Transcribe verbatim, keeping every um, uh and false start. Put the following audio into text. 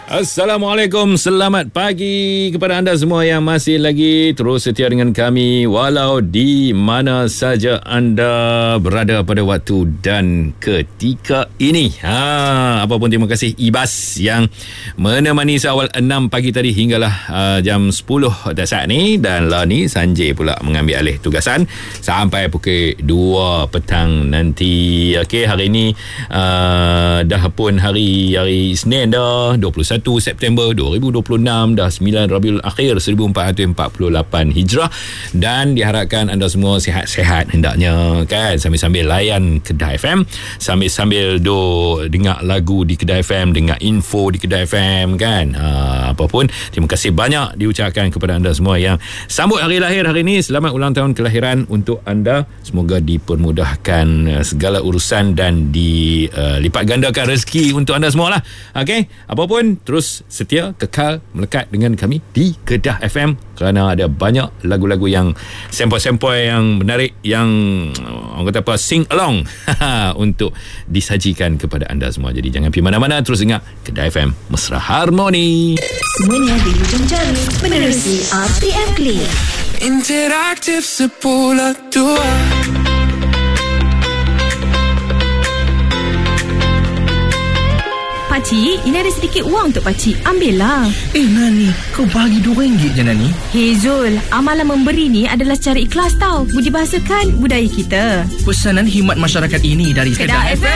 Assalamualaikum, selamat pagi kepada anda semua yang masih lagi terus setia dengan kami walau di mana saja anda berada pada waktu dan ketika ini. Ha, apapun terima kasih Ibas yang menemani seawal enam pagi tadi hinggalah uh, jam sepuluh saat ni, dan lah ni Sanjay pula mengambil alih tugasan sampai pukul dua petang nanti. Okey, hari ni uh, dah pun hari hari Isnin dah, dua puluh satu September dua ribu dua puluh enam, dah sembilan Rabiul Akhir seribu empat ratus empat puluh lapan Hijrah, dan diharapkan anda semua sihat-sihat hendaknya kan, sambil-sambil layan Kedah F M, sambil-sambil do dengar lagu di Kedah F M, dengar info di Kedah F M kan. Ha, apapun terima kasih banyak diucapkan kepada anda semua yang sambut hari lahir hari ini. Selamat ulang tahun kelahiran untuk anda, semoga dipermudahkan uh, segala urusan dan dilipat uh, gandakan rezeki untuk anda semua lah. Okey, apapun terus setia, kekal, melekat dengan kami di Kedah F M, kerana ada banyak lagu-lagu yang sempoi-sempoi yang menarik, yang orang kata apa, sing along untuk disajikan kepada anda semua. Jadi jangan pergi mana-mana, terus dengar Kedah F M, Mesra Harmoni. Semuanya di hujung jari menerusi R T M Click. Interaktif sepuluh dua. Pakcik, ini ada sedikit wang untuk pakcik. Ambillah. Eh Nani, kau bagi dua ringgit je Nani. Hei Zul, amalan memberi ni adalah secara ikhlas tau. Budi bahasakan budaya kita. Pesanan khidmat masyarakat ini dari Kedah F M.